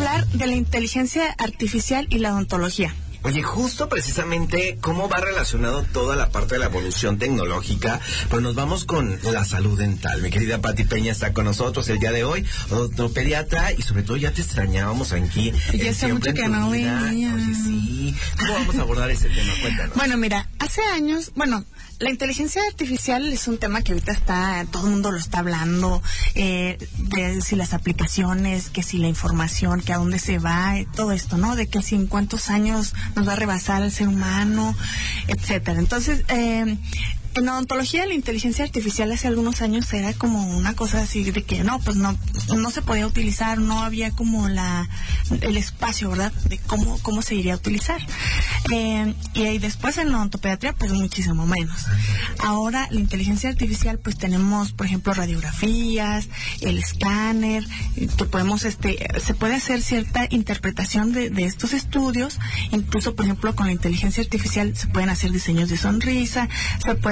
hablar de la inteligencia artificial y la odontología. Oye, justo precisamente cómo va relacionado toda la parte de la evolución tecnológica, pero nos vamos con la salud dental. Mi querida Pati Peña está con nosotros el día de hoy, odontopediatra, y sobre todo ya te extrañábamos aquí. Ya hace mucho que no venía. Oye, sí. ¿Cómo vamos a abordar ese tema? Cuéntanos. Bueno, mira, hace años, la inteligencia artificial es un tema que ahorita todo el mundo lo está hablando, de si las aplicaciones, que si la información, que a dónde se va, todo esto, ¿no? De que si en cuántos años nos va a rebasar el ser humano, etcétera. Entonces, en odontología la inteligencia artificial hace algunos años era como una cosa así de que no se podía utilizar, no había como el espacio, ¿verdad? De cómo se iría a utilizar. Y ahí después en la odontopediatría pues muchísimo menos. Ahora la inteligencia artificial pues tenemos, por ejemplo, radiografías, el escáner, que podemos se puede hacer cierta interpretación de estos estudios, incluso por ejemplo con la inteligencia artificial se pueden hacer diseños de sonrisa, se puede